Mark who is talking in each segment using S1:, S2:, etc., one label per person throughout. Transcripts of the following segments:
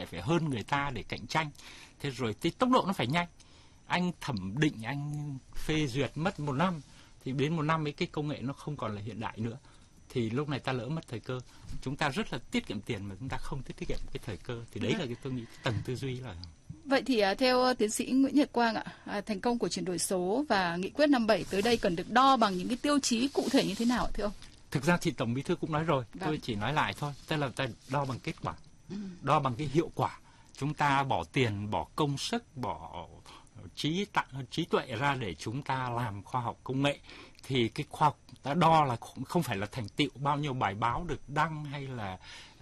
S1: phải hơn người ta để cạnh tranh. Thế rồi cái tốc độ nó phải nhanh. Anh thẩm định, anh phê duyệt mất 1 năm, thì đến 1 năm ấy cái công nghệ nó không còn là hiện đại nữa. Thì lúc này ta lỡ mất thời cơ. Chúng ta rất là tiết kiệm tiền mà chúng ta không tiết kiệm cái thời cơ. Thì đấy là cái tôi nghĩ cái tầng tư duy là.
S2: Vậy thì theo tiến sĩ Nguyễn Nhật Quang ạ, thành công của chuyển đổi số và nghị quyết 57 tới đây cần được đo bằng những cái tiêu chí cụ thể như thế nào ạ thưa ông?
S1: Thực ra thì Tổng Bí thư cũng nói rồi, tôi chỉ nói lại thôi, tức là ta đo bằng kết quả, đo bằng cái hiệu quả. Chúng ta bỏ tiền, bỏ công sức, bỏ trí tuệ ra để chúng ta làm khoa học công nghệ, thì cái khoa học ta đo là không phải là thành tựu bao nhiêu bài báo được đăng hay là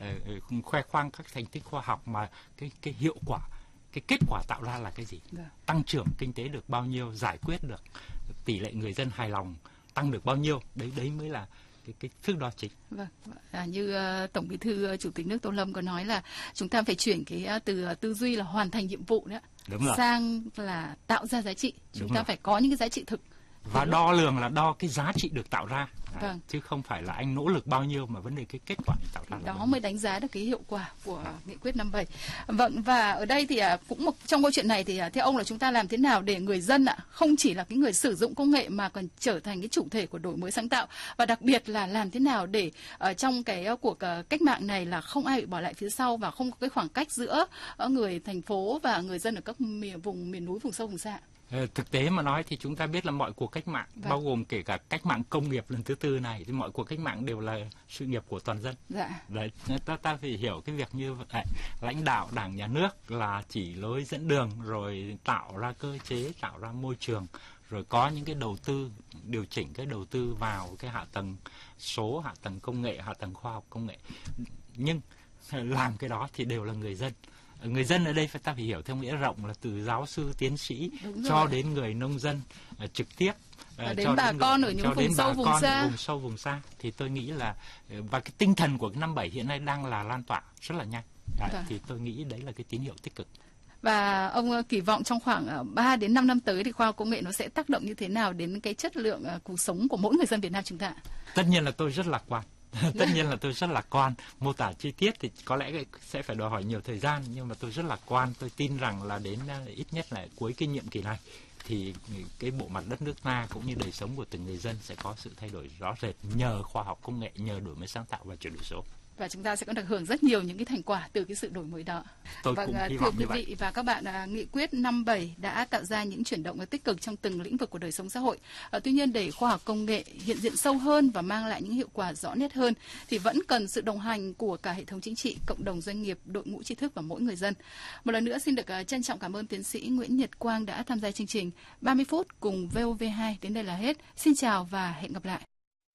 S1: khoe khoang các thành tích khoa học, mà cái hiệu quả, cái kết quả tạo ra là cái gì? Tăng trưởng kinh tế được bao nhiêu, giải quyết được tỷ lệ người dân hài lòng tăng được bao nhiêu, đấy mới là cái thước đo chính.
S2: Vâng, như Tổng Bí thư Chủ tịch nước Tô Lâm có nói là chúng ta phải chuyển cái từ tư duy là hoàn thành nhiệm vụ nữa sang là tạo ra giá trị. Chúng ta phải có những cái giá trị thực.
S1: Và đo lường là đo cái giá trị được tạo ra, chứ không phải là anh nỗ lực bao nhiêu, mà vấn đề cái kết quả tạo ra.
S2: Đó mới đánh giá được cái hiệu quả của nghị quyết 57. Vâng, và ở đây thì cũng trong câu chuyện này thì theo ông là chúng ta làm thế nào để người dân không chỉ là cái người sử dụng công nghệ mà còn trở thành cái chủ thể của đổi mới sáng tạo, và đặc biệt là làm thế nào để trong cái cuộc cách mạng này là không ai bị bỏ lại phía sau và không có cái khoảng cách giữa người thành phố và người dân ở các vùng miền núi, vùng sâu, vùng xa.
S1: Thực tế mà nói thì chúng ta biết là mọi cuộc cách mạng, bao gồm kể cả cách mạng công nghiệp lần thứ tư này, thì mọi cuộc cách mạng đều là sự nghiệp của toàn dân. Đấy, ta phải hiểu cái việc như vậy. Lãnh đạo Đảng, Nhà nước là chỉ lối dẫn đường, rồi tạo ra cơ chế, tạo ra môi trường, rồi có những cái đầu tư, điều chỉnh cái đầu tư vào cái hạ tầng số, hạ tầng công nghệ, hạ tầng khoa học công nghệ. Nhưng làm cái đó thì đều là người dân. Người dân ở đây ta phải hiểu theo nghĩa rộng là từ giáo sư, tiến sĩ cho đến người nông dân trực tiếp,
S2: đến bà con ở những vùng sâu,
S1: vùng xa. Thì tôi nghĩ là và cái tinh thần của cái 57 hiện nay đang là lan tỏa rất là nhanh. Thì tôi nghĩ đấy là cái tín hiệu tích cực.
S2: Và ông kỳ vọng trong khoảng 3 đến 5 năm tới thì khoa học công nghệ nó sẽ tác động như thế nào đến cái chất lượng cuộc sống của mỗi người dân Việt Nam chúng ta?
S1: Tất nhiên là tôi rất lạc quan. Tất nhiên là tôi rất lạc quan. Mô tả chi tiết thì có lẽ sẽ phải đòi hỏi nhiều thời gian, nhưng mà tôi rất lạc quan. Tôi tin rằng là đến ít nhất là cuối cái nhiệm kỳ này thì cái bộ mặt đất nước ta cũng như đời sống của từng người dân sẽ có sự thay đổi rõ rệt nhờ khoa học công nghệ, nhờ đổi mới sáng tạo và chuyển đổi số.
S2: Và chúng ta sẽ có được hưởng rất nhiều những cái thành quả từ cái sự đổi mới đó.
S1: Tôi cũng hy vọng như vậy.
S2: Thưa quý vị và các bạn, nghị quyết 57 đã tạo ra những chuyển động tích cực trong từng lĩnh vực của đời sống xã hội. Tuy nhiên để khoa học công nghệ hiện diện sâu hơn và mang lại những hiệu quả rõ nét hơn thì vẫn cần sự đồng hành của cả hệ thống chính trị, cộng đồng doanh nghiệp, đội ngũ trí thức và mỗi người dân. Một lần nữa xin được trân trọng cảm ơn tiến sĩ Nguyễn Nhật Quang đã tham gia chương trình 30 phút cùng VOV2 đến đây là hết. Xin chào và hẹn gặp lại.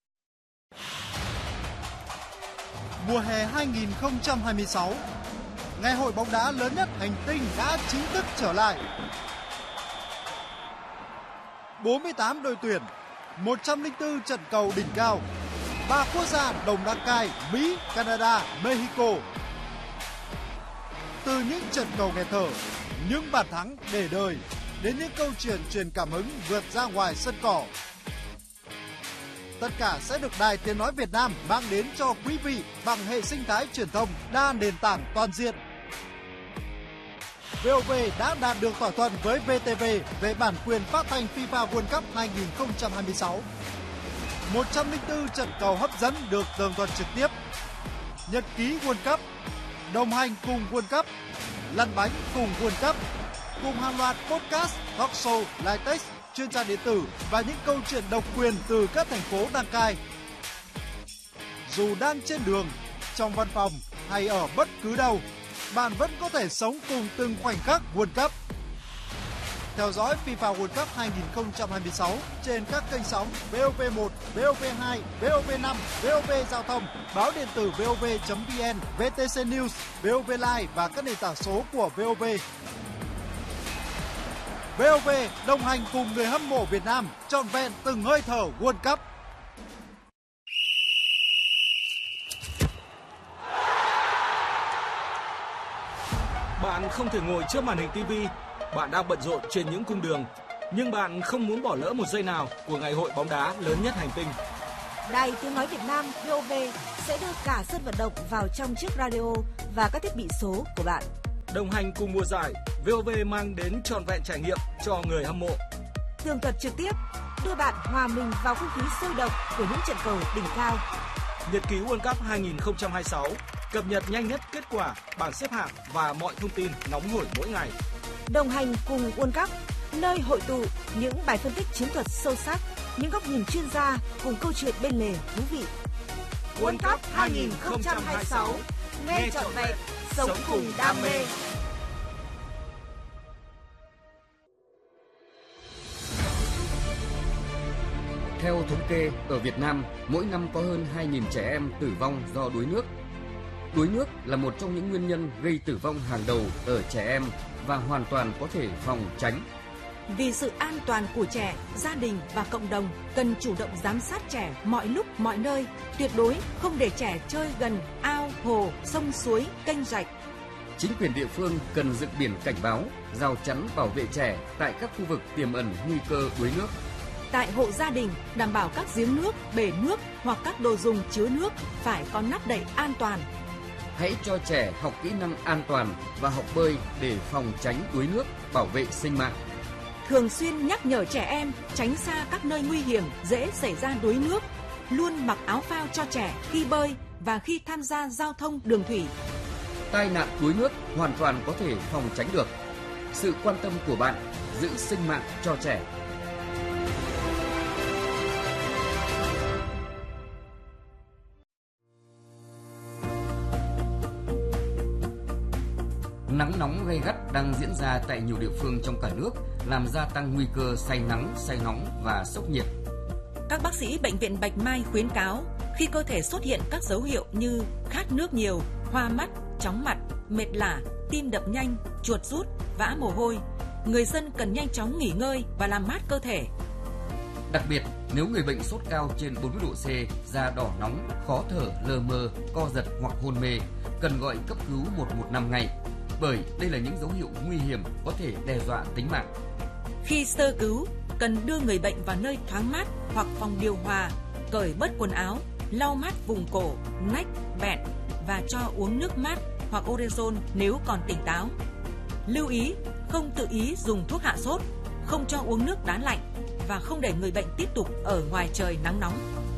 S3: Mùa hè 2026, ngày hội bóng đá lớn nhất hành tinh đã chính thức trở lại. 48 đội tuyển, 104 trận cầu đỉnh cao, 3 quốc gia đồng đăng cai Mỹ, Canada, Mexico. Từ những trận cầu nghẹt thở, những bàn thắng để đời, đến những câu chuyện truyền cảm hứng vượt ra ngoài sân cỏ. Tất cả sẽ được Đài Tiếng nói Việt Nam mang đến cho quý vị bằng hệ sinh thái truyền thông đa nền tảng toàn diện. VOV đã đạt được thỏa thuận với VTV về bản quyền phát thanh FIFA World Cup 2026. 104 trận cầu hấp dẫn được tường thuật trực tiếp. Nhật ký World Cup, đồng hành cùng World Cup, lăn bánh cùng World Cup, cùng hàng loạt podcast, talk show, live text, chuyên gia điện tử và những câu chuyện độc quyền từ các thành phố đăng cai. Dù đang trên đường, trong văn phòng hay ở bất cứ đâu, bạn vẫn có thể sống cùng từng khoảnh khắc World Cup. Theo dõi FIFA World Cup 2026 trên các kênh sóng VOV1, VOV2, VOV5, VOV Giao thông, báo điện tử VOV.vn, VTC News, VOV Live và các nền tảng số của VOV. VOV đồng hành cùng người hâm mộ Việt Nam trọn vẹn từng hơi thở World Cup.
S4: Bạn không thể ngồi trước màn hình TV, bạn đang bận rộn trên những cung đường, nhưng bạn không muốn bỏ lỡ một giây nào của ngày hội bóng đá lớn nhất hành tinh.
S5: Đài Tiếng nói Việt Nam VOV sẽ đưa cả sân vận động vào trong chiếc radio và các thiết bị số của bạn.
S4: Đồng hành cùng mùa giải, VOV mang đến trọn vẹn trải nghiệm cho người hâm mộ.
S5: Tường thuật trực tiếp, đưa bạn hòa mình vào không khí sôi động của những trận cầu đỉnh cao.
S4: Nhật ký World Cup 2026, cập nhật nhanh nhất kết quả, bảng xếp hạng và mọi thông tin nóng hổi mỗi ngày.
S5: Đồng hành cùng World Cup, nơi hội tụ những bài phân tích chiến thuật sâu sắc, những góc nhìn chuyên gia cùng câu chuyện bên lề thú vị. World Cup 2026, nghe trọn vẹn, sống cùng đam mê.
S6: Theo thống kê, ở Việt Nam, mỗi năm có hơn 2.000 trẻ em tử vong do đuối nước. Đuối nước là một trong những nguyên nhân gây tử vong hàng đầu ở trẻ em và hoàn toàn có thể phòng tránh.
S5: Vì sự an toàn của trẻ, gia đình và cộng đồng cần chủ động giám sát trẻ mọi lúc mọi nơi, tuyệt đối không để trẻ chơi gần ao, hồ, sông suối, kênh rạch.
S6: Chính quyền địa phương cần dựng biển cảnh báo, rào chắn bảo vệ trẻ tại các khu vực tiềm ẩn nguy cơ đuối nước.
S5: Tại hộ gia đình, đảm bảo các giếng nước, bể nước hoặc các đồ dùng chứa nước phải có nắp đậy an toàn.
S6: Hãy cho trẻ học kỹ năng an toàn và học bơi để phòng tránh đuối nước, bảo vệ sinh mạng.
S5: Thường xuyên nhắc nhở trẻ em tránh xa các nơi nguy hiểm dễ xảy ra đuối nước. Luôn mặc áo phao cho trẻ khi bơi và khi tham gia giao thông đường thủy.
S6: Tai nạn đuối nước hoàn toàn có thể phòng tránh được. Sự quan tâm của bạn giữ sinh mạng cho trẻ. Nắng nóng gay gắt đang diễn ra tại nhiều địa phương trong cả nước, làm gia tăng nguy cơ say nắng, say nóng và sốc nhiệt.
S5: Các bác sĩ Bệnh viện Bạch Mai khuyến cáo khi cơ thể xuất hiện các dấu hiệu như khát nước nhiều, hoa mắt, chóng mặt, mệt lả, tim đập nhanh, chuột rút, vã mồ hôi, người dân cần nhanh chóng nghỉ ngơi và làm mát cơ thể.
S6: Đặc biệt, nếu người bệnh sốt cao trên 40 độ C, da đỏ nóng, khó thở, lờ mờ, co giật hoặc hôn mê, cần gọi cấp cứu 115 ngay. Bởi đây là những dấu hiệu nguy hiểm có thể đe dọa tính mạng.
S5: Khi sơ cứu, cần đưa người bệnh vào nơi thoáng mát hoặc phòng điều hòa, cởi bớt quần áo, lau mát vùng cổ, nách, bẹn và cho uống nước mát hoặc orezon nếu còn tỉnh táo. Lưu ý, không tự ý dùng thuốc hạ sốt, không cho uống nước đá lạnh và không để người bệnh tiếp tục ở ngoài trời nắng nóng.